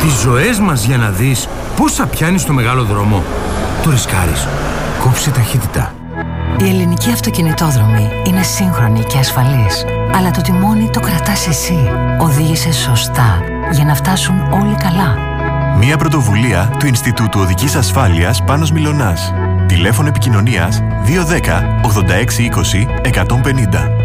Τις ζωές μας για να δεις πόσα πιάνεις στο μεγάλο δρόμο. Το ρισκάρεις. Κόψε ταχύτητα. Η ελληνική αυτοκινητόδρομη είναι σύγχρονη και ασφαλής. Αλλά το τιμόνι το κρατάς εσύ. Οδήγησε σωστά για να φτάσουν όλοι καλά. Μια πρωτοβουλία του Ινστιτούτου Οδικής Ασφάλειας Πάνος Μιλωνάς. Τηλέφωνο επικοινωνίας 210 86 20 150.